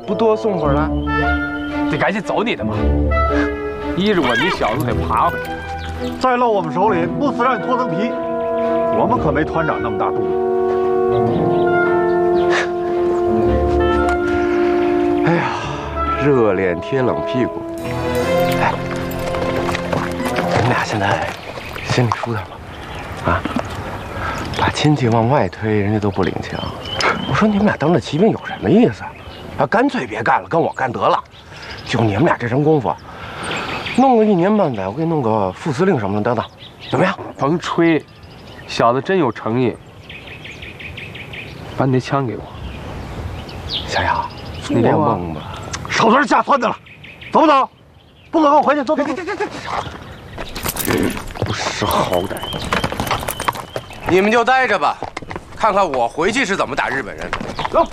不多送会儿了？得赶紧走你的吧！依着我，你小子得爬回来。 再落我们手里，不死让你脱层皮。我们可没团长那么大肚子。 哎呀，热脸贴冷屁股。哎，你们俩现在心里舒坦吗？啊，把亲戚往外推，人家都不领情。我说你们俩当这骑兵有什么意思啊？干脆别干了，跟我干得了。就你们俩这身功夫，弄个1年半载，我给你弄个副司令什么的，等等，怎么样？ 甭吹，小子真有诚意。把你那枪给我。 小杨，做梦吧！ 少在这瞎撺掇了，走不走？不走，跟我回去。走。 不识好歹！你们就待着吧，看看我回去是怎么打日本人。走。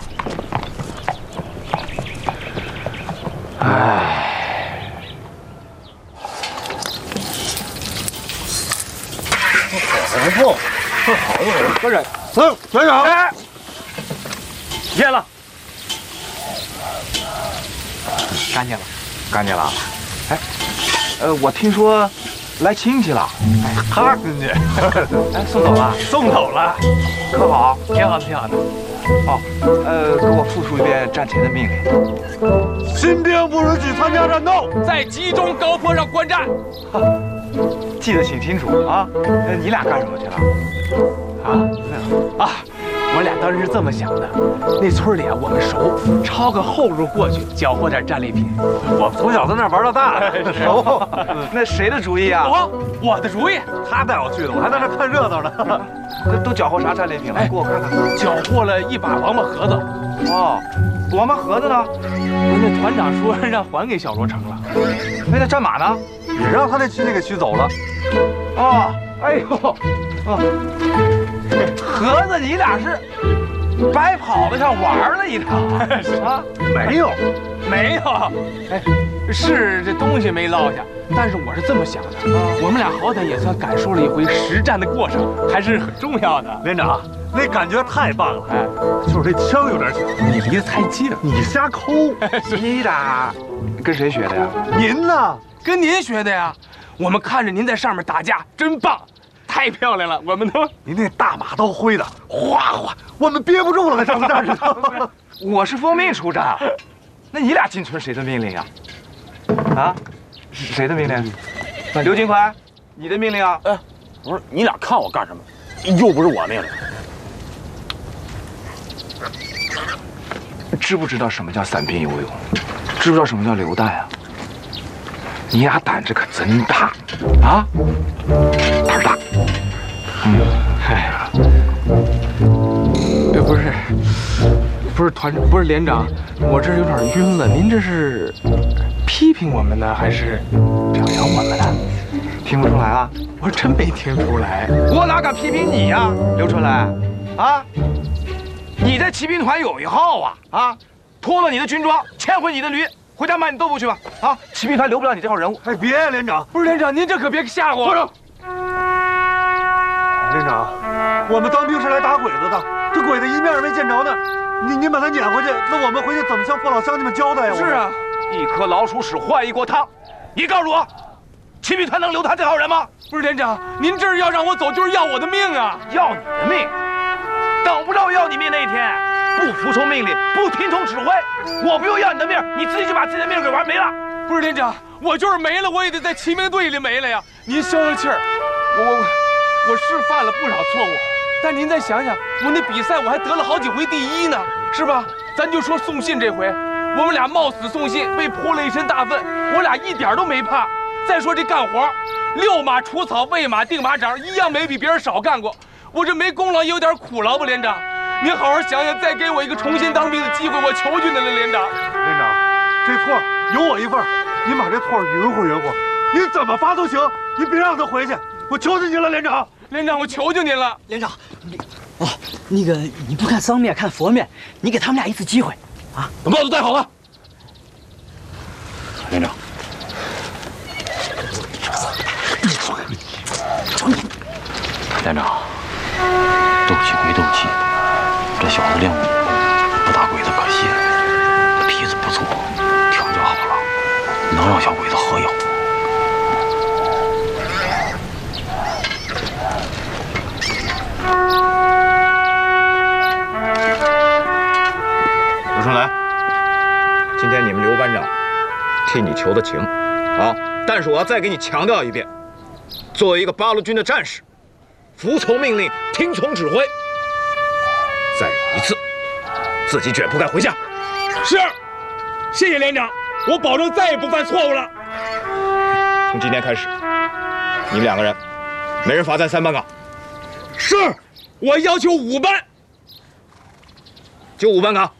哎， 不，喝好一会儿，喝着。团长，哎， 验了， 干净了，干净了。哎，我听说来亲戚了。 哎，他亲戚， 哎，送走了， 送走了， 可好？ 挺好的，挺好的。 哦，给我复述一遍战前的命令。 新兵不允许参加战斗， 在集中高坡上观战。 记得挺清楚啊。你俩干什么去了？ 我俩当时是这么想的，那村里啊我们熟，抄个后路过去，缴获点战利品。 我从小在那玩到大，熟。 那谁的主意啊？ 我的主意。 他带我去的，我还在那看热闹呢。 都缴获啥战利品了？给我看看。 缴获了一把王八盒子。 哦，王八盒子呢？ 那团长说让还给小罗成了。 那战马呢？ 也让他那亲戚给取走了。 哦，哎呦，盒子你俩是白跑了，像玩了一趟啊？ 没有。 哎，是这东西没落下，但是我是这么想的，我们俩好歹也算感受了一回实战的过程，还是很重要的。 连长，那感觉太棒了。哎，就是这枪有点小， 你离得太近了， 你瞎抠。 你俩跟谁学的呀？ 您呢？ 跟您学的呀。我们看着您在上面打架，真棒，太漂亮了。我们都， 您那大马刀挥的哗哗，我们憋不住了，上战场。 我是奉命出战，那你俩进村谁的命令呀？啊，谁的命令？刘金怀，你的命令啊？ 哎，不是，你俩看我干什么？又不是我命令。 知不知道什么叫散兵游勇？知不知道什么叫流弹啊？你俩胆子可真大啊！胆大。 不是团长，不是连长，我这有点晕了。您这是批评我们呢，还是表扬我们呢？ 听不出来啊？ 我真没听出来。 我哪敢批评你呀，刘春来啊！你在骑兵团有一号啊！脱了你的军装，牵回你的驴，回家买你豆腐去吧！啊，骑兵团留不了你这号人物。 哎，别，连长， 不是连长，您这可别吓唬我。 连长，我们当兵是来打鬼子的，这鬼子一面没见着呢，您把他撵回去，那我们回去怎么向父老乡亲们交代呀？ 是啊，一颗老鼠屎坏一锅汤。你告诉我，骑兵团能留他这号人吗？ 不是连长，您这是要让我走，就是要我的命啊！ 要你的命？等不着要你命那一天，不服从命令，不听从指挥，我不用要你的命，你自己就把自己的命给玩没了。 不是连长，我就是没了，我也得在骑兵队里没了呀！您消消气儿，我是犯了不少错误，但您再想想，我那比赛我还得了好几回第一呢，是吧？咱就说送信这回，我们俩冒死送信，被泼了一身大粪，我俩一点都没怕。再说这干活，遛马、除草、喂马、定马掌，一样没比别人少干过。我这没功劳也有点苦劳吧，连长？您好好想想，再给我一个重新当兵的机会，我求求您了，连长。 连长，这错有我一份，您把这错匀乎匀乎，您怎么罚都行，您别让他回去，我求求您了，连长。 连长，我求求您了。 连长，那个你不看僧面看佛面，你给他们俩一次机会啊！ 把帽子戴好了。 连长，连长，斗气归斗气，这小子练武不打鬼子可惜了，脾能让小鬼子喝药。刘春来，今天你们刘班长替你求的情啊，但是我要再给你强调一遍，作为一个八路军的战士，服从命令，听从指挥。再有一次，自己卷铺盖回家。 是，谢谢连长，我保证再也不犯错误了。 从今天开始，你们2个人，每人罚站3班岗。 是，我要求5班， 就5班岗。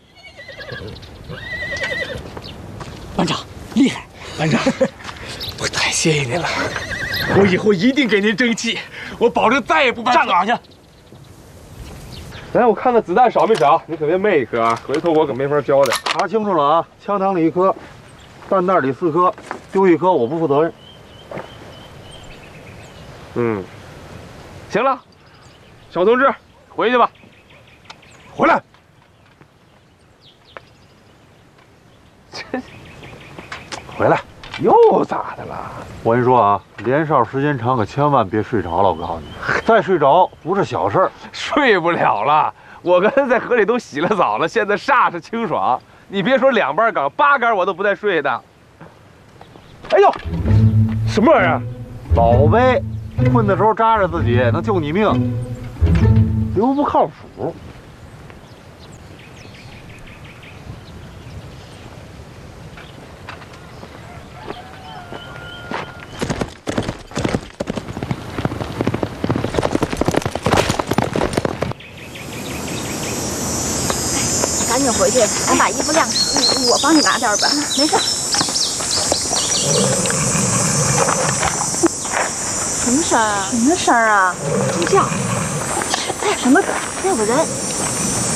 班长厉害， 班长，我太谢谢您了，我以后一定给您争气，我保证再也不犯。 站岗去。 来，我看看子弹少没少，你可别昧一颗啊，回头我可没法交代。 查清楚了啊！枪膛里1颗，弹袋里4颗，丢1颗我不负责任。 嗯，行了，小同志，回去吧。 回来。回来。 又咋的了？ 我跟你说啊，连哨时间长可千万别睡着了，我告诉你，再睡着不是小事儿。 睡不了了，我刚才在河里都洗了澡了，现在煞是清爽。你别说2班岗，8杆我都不带睡的。哎呦，什么玩意儿？ 宝贝，困的时候扎着自己，能救你命。留不靠谱。 赶紧回去，咱把衣服晾上。我帮你拿点吧，没事。什么声啊？什么声啊？猪叫。哎，什么？那有人。